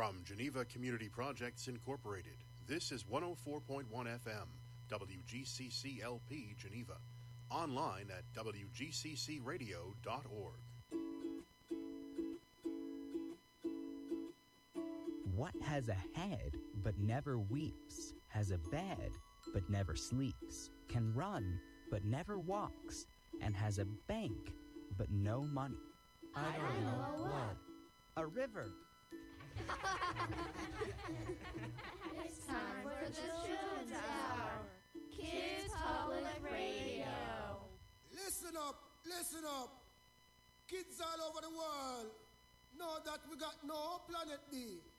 From Geneva Community Projects Incorporated, this is 104.1 FM, WGCC-LP Geneva. Online at wgccradio.org. What has a head but never weeps, has a bed but never sleeps, can run but never walks, and has a bank but no money? I don't know what. A river. It's time for the Children's Hour. Kids Public Radio. Listen up, listen up. Kids all over the world know that we got no planet B.